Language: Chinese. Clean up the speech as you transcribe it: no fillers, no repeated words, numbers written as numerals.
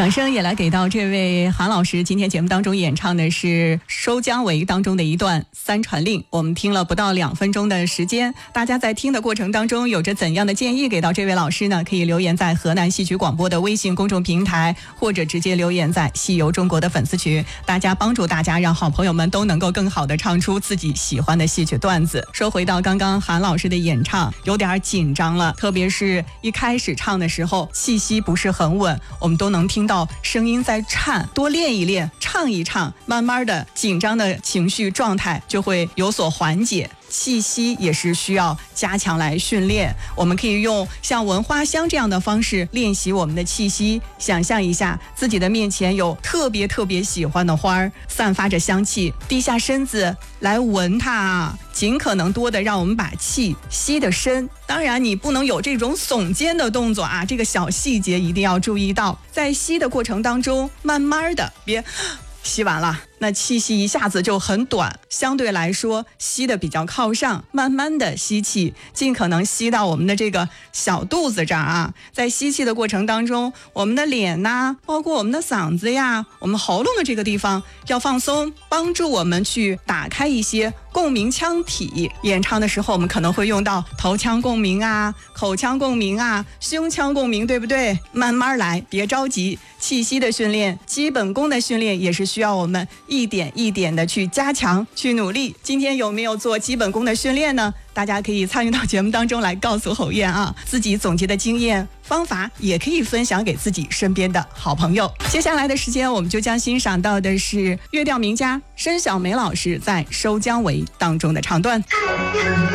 掌声也来给到这位韩老师，今天节目当中演唱的是《收姜维》当中的一段三传令，我们听了不到2分钟的时间，大家在听的过程当中有着怎样的建议给到这位老师呢？可以留言在河南戏曲广播的微信公众平台，或者直接留言在戏游中国的粉丝群，大家帮助大家让好朋友们都能够更好的唱出自己喜欢的戏曲段子。说回到刚刚韩老师的演唱，有点紧张了，特别是一开始唱的时候气息不是很稳，我们都能听到声音在颤，多练一练，唱一唱，慢慢的紧张的情绪状态就会有所缓解。气息也是需要加强来训练，我们可以用像闻花香这样的方式练习我们的气息。想象一下自己的面前有特别喜欢的花儿，散发着香气，低下身子来闻它啊，尽可能多的让我们把气吸得深。当然你不能有这种耸肩的动作啊，这个小细节一定要注意到。在吸的过程当中，慢慢的别吸完了，那气息一下子就很短，相对来说吸的比较靠上，慢慢的吸气，尽可能吸到我们的这个小肚子这儿啊。在吸气的过程当中，我们的脸呐，包括我们的嗓子呀，我们喉咙的这个地方要放松，帮助我们去打开一些共鸣腔体。演唱的时候我们可能会用到头腔共鸣啊，口腔共鸣啊，胸腔共鸣，对不对？慢慢来，别着急。气息的训练，基本功的训练也是需要我们一点一点的去加强，去努力。今天有没有做基本功的训练呢？大家可以参与到节目当中来告诉侯燕啊，自己总结的经验方法也可以分享给自己身边的好朋友。接下来的时间我们就将欣赏到的是乐调名家申小梅老师在《收姜维》当中的唱段。